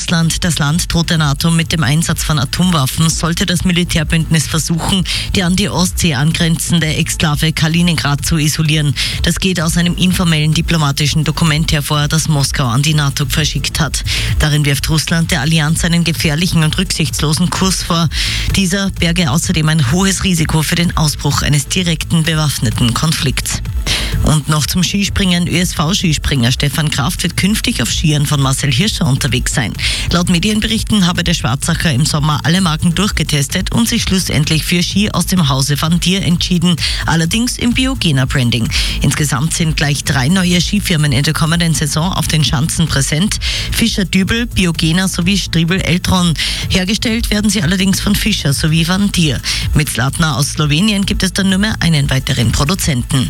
Russland. Das Land droht der NATO mit dem Einsatz von Atomwaffen, sollte das Militärbündnis versuchen, die an die Ostsee angrenzende Exklave Kaliningrad zu isolieren. Das geht aus einem informellen diplomatischen Dokument hervor, das Moskau an die NATO verschickt hat. Darin wirft Russland der Allianz einen gefährlichen und rücksichtslosen Kurs vor. Dieser berge außerdem ein hohes Risiko für den Ausbruch eines direkten bewaffneten Konflikts. Und noch zum Skispringen. ÖSV-Skispringer Stefan Kraft wird künftig auf Skiern von Marcel Hirscher unterwegs sein. Laut Medienberichten habe der Schwarzacher im Sommer alle Marken durchgetestet und sich schlussendlich für Ski aus dem Hause Van Dier entschieden, allerdings im Biogener-Branding. Insgesamt sind gleich 3 neue Skifirmen in der kommenden Saison auf den Schanzen präsent. Fischer-Dübel, Biogener sowie Striebel-Eltron. Hergestellt werden sie allerdings von Fischer sowie Van Dier. Mit Zlatna aus Slowenien gibt es dann nur mehr einen weiteren Produzenten.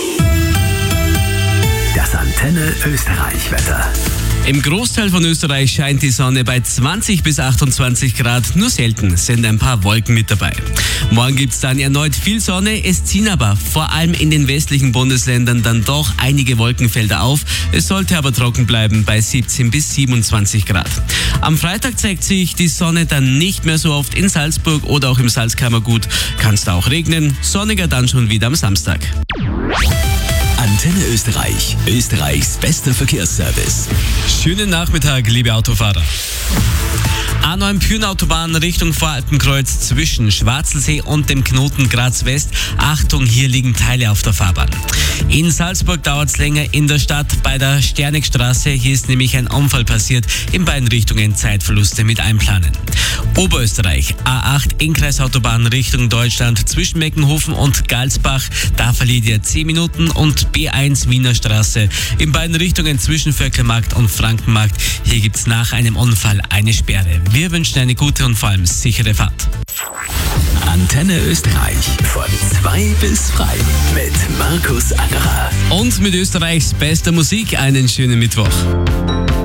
Das Antenne Österreich-Wetter. Im Großteil von Österreich scheint die Sonne bei 20 bis 28 Grad. Nur selten sind ein paar Wolken mit dabei. Morgen gibt es dann erneut viel Sonne. Es ziehen aber vor allem in den westlichen Bundesländern dann doch einige Wolkenfelder auf. Es sollte aber trocken bleiben bei 17 bis 27 Grad. Am Freitag zeigt sich die Sonne dann nicht mehr so oft in Salzburg oder auch im Salzkammergut. Kann es da auch regnen. Sonniger dann schon wieder am Samstag. Antenne Österreich, Österreichs bester Verkehrsservice. Schönen Nachmittag, liebe Autofahrer. A9 Pyhrn-Autobahn Richtung Voralpenkreuz zwischen Schwarzelsee und dem Knoten Graz West. Achtung, hier liegen Teile auf der Fahrbahn. In Salzburg dauert es länger in der Stadt bei der Sternegstraße. Hier ist nämlich ein Unfall passiert. In beiden Richtungen Zeitverluste mit einplanen. Oberösterreich, A8 Innkreisautobahn Richtung Deutschland zwischen Meckenhofen und Galsbach. Da verliert ihr 10 Minuten und B1 Wiener Straße. In beiden Richtungen zwischen Vöckelmarkt und Frankenmarkt. Hier gibt es nach einem Unfall eine Sperre. Wir wünschen eine gute und vor allem sichere Fahrt. Antenne Österreich von 2 bis frei mit Markus Angerer. Und mit Österreichs bester Musik einen schönen Mittwoch.